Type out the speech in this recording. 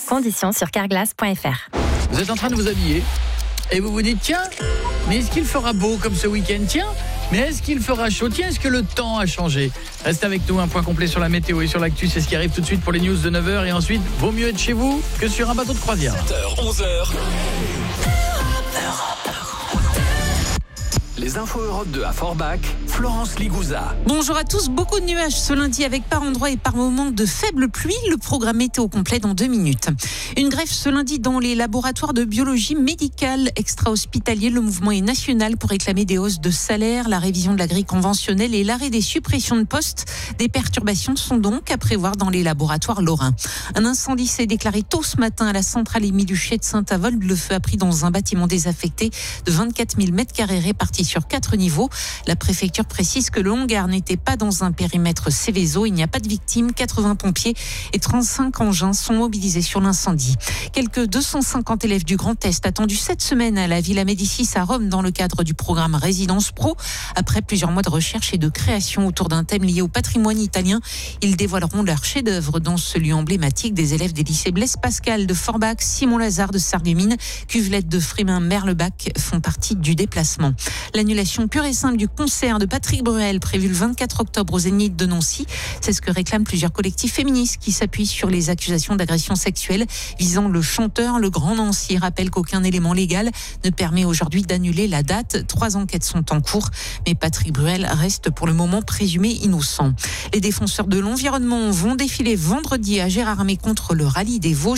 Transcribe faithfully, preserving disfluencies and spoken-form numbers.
Conditions sur carglass point f r. Vous êtes en train de vous habiller et vous vous dites tiens, mais est-ce qu'il fera beau comme ce week-end? Tiens, mais est-ce qu'il fera chaud? Tiens, est-ce que le temps a changé? Restez avec nous, un point complet sur la météo et sur l'actu, c'est ce qui arrive tout de suite pour les news de neuf heures. Et ensuite, vaut mieux être chez vous que sur un bateau de croisière. sept heures, onze heures. Les infos Europe deux à Forbach, Florence Ligouza. Bonjour à tous, beaucoup de nuages ce lundi avec par endroits et par moments de faibles pluies. Le programme météo complet dans deux minutes. Une grève ce lundi dans les laboratoires de biologie médicale extra-hospitaliers. Le mouvement est national pour réclamer des hausses de salaire, la révision de la grille conventionnelle et l'arrêt des suppressions de postes. Des perturbations sont donc à prévoir dans les laboratoires lorrains. Un incendie s'est déclaré tôt ce matin à la centrale Émile Huchet de Saint-Avold. Le feu a pris dans un bâtiment désaffecté de vingt-quatre mille mètres carrés répartis sur quatre niveaux. La préfecture précise que le hangar n'était pas dans un périmètre Céveso. Il n'y a pas de victimes. quatre-vingts pompiers et trente-cinq engins sont mobilisés sur l'incendie. Quelques deux cent cinquante élèves du Grand Est attendus cette semaine à la Villa Médicis à Rome dans le cadre du programme Résidence Pro. Après plusieurs mois de recherche et de création autour d'un thème lié au patrimoine italien, ils dévoileront leur chef-d'œuvre dans ce lieu emblématique. Des élèves des lycées Blaise Pascal de Forbach, Simon-Lazare de Sarreguemines, Cuvelette de Frémin, Merlebach font partie du déplacement. L'annulation pure et simple du concert de Patrick Bruel prévu le vingt-quatre octobre au Zénith de Nancy. C'est ce que réclament plusieurs collectifs féministes qui s'appuient sur les accusations d'agression sexuelle visant le chanteur. Le Grand Nancy rappelle qu'aucun élément légal ne permet aujourd'hui d'annuler la date. Trois enquêtes sont en cours, mais Patrick Bruel reste pour le moment présumé innocent. Les défenseurs de l'environnement vont défiler vendredi à Gérardmer contre le rallye des Vosges.